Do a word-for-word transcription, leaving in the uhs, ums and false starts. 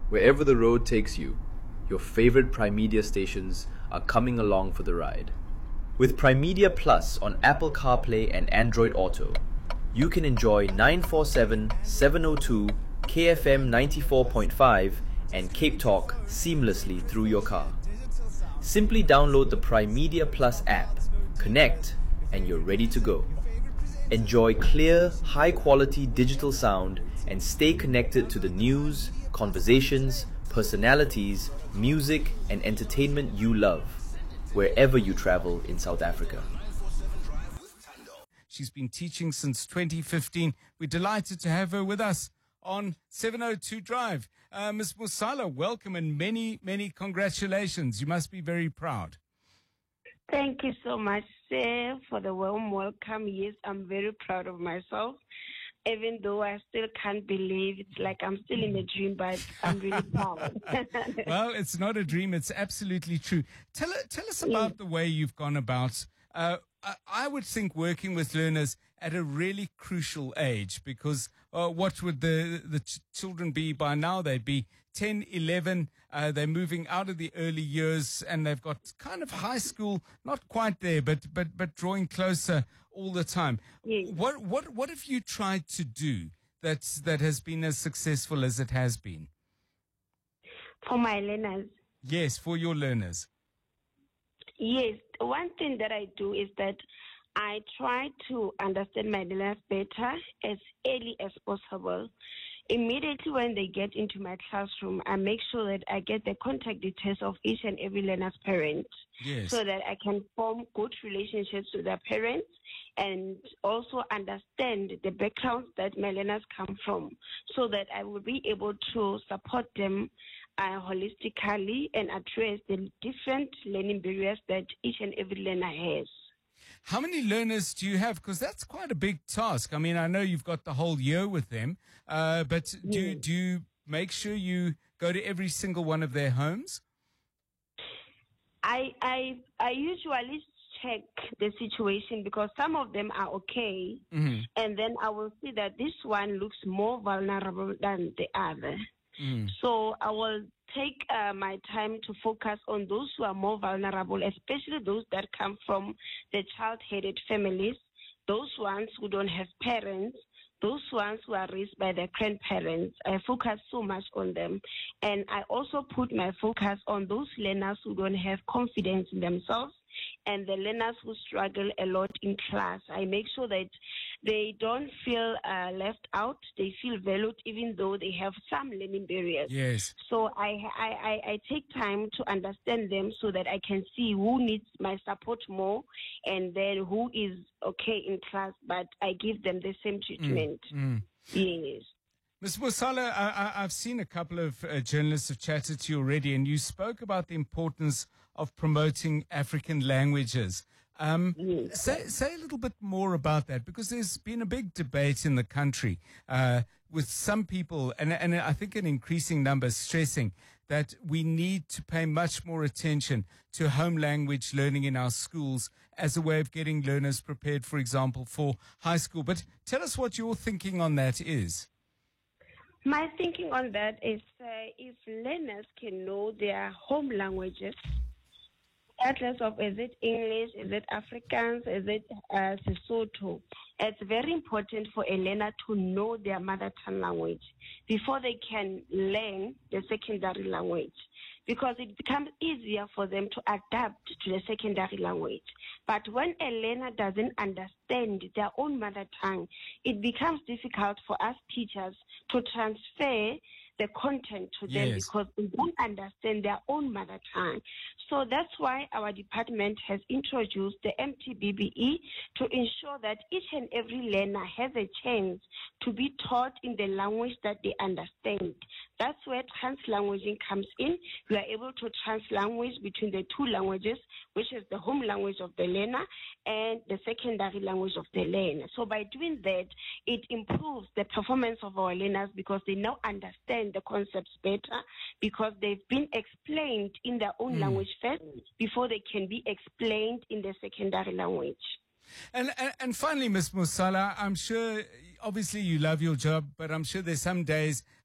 Wherever the road takes you, your favorite Primedia stations are coming along for the ride. With Primedia Plus on Apple CarPlay and Android Auto, you can enjoy nine forty-seven, seven oh two, K F M ninety-four point five and Cape Talk seamlessly through your car. Simply download the Primedia Plus app, connect, and you're ready to go. Enjoy clear, high-quality digital sound and stay connected to the news, conversations, personalities, music, and entertainment you love, wherever you travel in South Africa. She's been teaching since twenty fifteen. We're delighted to have her with us on seven oh two Drive. Uh, Miz Musala, welcome and many, many congratulations. You must be very proud. Thank you so much, sir, for the warm welcome. Yes, I'm very proud of myself, even though I still can't believe it's like I'm still in a dream, but I'm really proud. Well, it's not a dream. It's absolutely true. Tell, tell us about yes. the way you've gone about. Uh, I, I would think working with learners at a really crucial age, because uh, what would the, the ch- children be by now? They'd be ten, eleven. Uh, they're moving out of the early years and they've got kind of high school, not quite there, but but but drawing closer all the time. Yes. What what what have you tried to do that's that has been as successful as it has been? For my learners? Yes, for your learners. Yes. One thing that I do is that I try to understand my learners better as early as possible. Immediately when they get into my classroom, I make sure that I get the contact details of each and every learner's parent, yes. so that I can form good relationships with their parents and also understand the backgrounds that my learners come from, so that I will be able to support them uh, holistically and address the different learning barriers that each and every learner has. How many learners do you have? Because that's quite a big task. I mean, I know you've got the whole year with them, uh, but do, yes. do you make sure you go to every single one of their homes? I I I usually check the situation, because some of them are okay, mm-hmm. and then I will see that this one looks more vulnerable than the other. Mm. So I will take uh, my time to focus on those who are more vulnerable, especially those that come from the child-headed families, those ones who don't have parents, those ones who are raised by their grandparents. I focus so much on them. And I also put my focus on those learners who don't have confidence in themselves and the learners who struggle a lot in class. I make sure that they don't feel uh, left out. They feel valued even though they have some learning barriers. Yes. So I, I, I, I take time to understand them so that I can see who needs my support more and then who is okay in class, but I give them the same treatment. Mm. Mm. Yes. Miz Musala, I, I, I've seen a couple of uh, journalists have chatted to you already, and you spoke about the importance of promoting African languages. Um, yes. say, say a little bit more about that, because there's been a big debate in the country uh, with some people, and, and I think an increasing number, stressing that we need to pay much more attention to home language learning in our schools as a way of getting learners prepared, for example, for high school. But tell us what your thinking on that is. My thinking on that is uh, if learners can know their home languages, regardless of is it English, is it Afrikaans, is it uh, Sesotho, it's very important for a learner to know their mother tongue language before they can learn the secondary language, because it becomes easier for them to adapt to the secondary language. But when a learner doesn't understand their own mother tongue, it becomes difficult for us teachers to transfer the content to them, yes. because they don't understand their own mother tongue. So that's why our department has introduced the M T B B E to ensure that each and every learner has a chance to be taught in the language that they understand. That's where translanguaging comes in. We are able to translanguage between the two languages, which is the home language of the learner and the secondary language of the learner. So by doing that, it improves the performance of our learners, because they now understand the concepts better, because they've been explained in their own mm. language first before they can be explained in the secondary language. And, and and finally, Miz Musala, I'm sure, obviously you love your job, but I'm sure there's some days